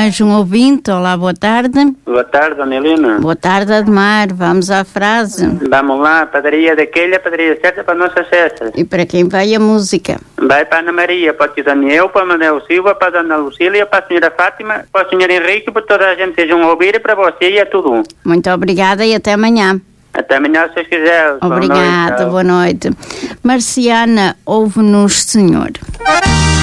mais um ouvinte. Olá, boa tarde. Boa tarde, Dona Helena. Boa tarde, Admar. Vamos à frase. Vamos lá, padaria daquele, a padaria certa para Nossa César. E para quem vai a música? Vai para a Ana Maria, para o tio Daniel, para o Manuel Silva, para a Dona Lucília, para a senhora Fátima, para o senhor Henrique, para toda a gente sejam a ouvir e para você e é tudo. Muito obrigada e até amanhã. Até amanhã, se vocês quiserem. Obrigada, boa noite. Marciana, ouve-nos, Senhor.